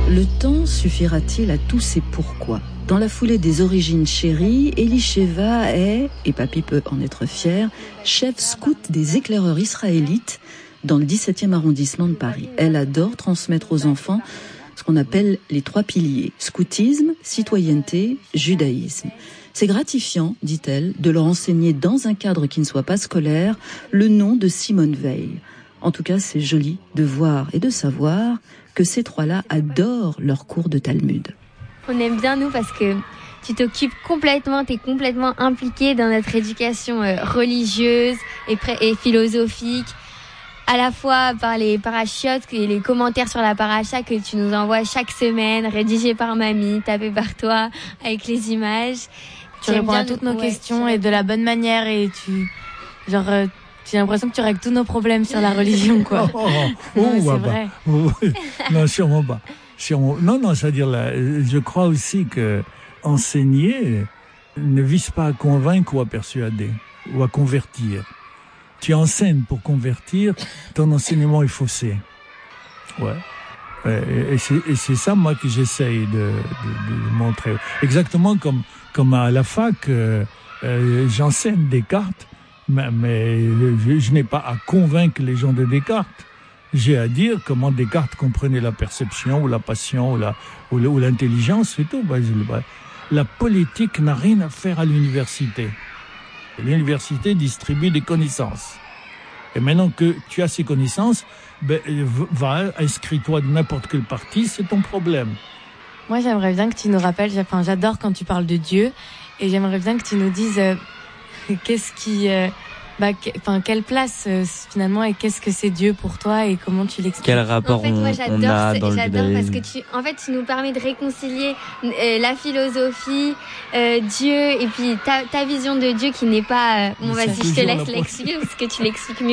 Le temps suffira-t-il à tous ces pourquoi ? Dans la foulée des origines chéries, Elisheva est, et papy peut en être fier, chef scout des éclaireurs israélites dans le 17e arrondissement de Paris. Elle adore transmettre aux enfants ce qu'on appelle les 3 piliers, scoutisme, citoyenneté, judaïsme. C'est gratifiant, dit-elle, de leur enseigner dans un cadre qui ne soit pas scolaire le nom de Simone Veil. En tout cas, c'est joli de voir et de savoir que ces 3-là adorent leur cours de Talmud. On aime bien nous parce que tu t'occupes complètement, t'es complètement impliqué dans notre éducation religieuse et philosophique, à la fois par les parachiotes et les commentaires sur la paracha que tu nous envoies chaque semaine, rédigés par mamie, tapés par toi, avec les images. Tu réponds à toutes nos questions et de la bonne manière et j'ai l'impression que tu règles tous nos problèmes sur la religion, quoi. C'est vrai. Non, sûrement pas. Non, c'est-à-dire, je crois aussi que enseigner ne vise pas à convaincre ou à persuader, ou à convertir. Tu enseignes pour convertir, ton enseignement est faussé. Ouais. Et c'est ça, moi, que j'essaye de montrer. Exactement comme à la fac, j'enseigne Descartes, mais je n'ai pas à convaincre les gens de Descartes. J'ai à dire comment Descartes comprenait la perception ou la passion ou l'intelligence, c'est tout. La politique n'a rien à faire à l'université. L'université distribue des connaissances. Et maintenant que tu as ces connaissances, inscris-toi de n'importe quel parti, c'est ton problème. Moi, j'aimerais bien que tu nous rappelles, j'adore quand tu parles de Dieu, et j'aimerais bien que tu nous dises quelle place finalement et qu'est-ce que c'est Dieu pour toi et comment tu l'expliques. Quel rapport moi, on a dans le j'adore parce que tu nous permets de réconcilier la philosophie, Dieu et puis ta vision de Dieu qui n'est pas... vas-y, je te laisse l'expliquer parce que tu l'expliques mieux.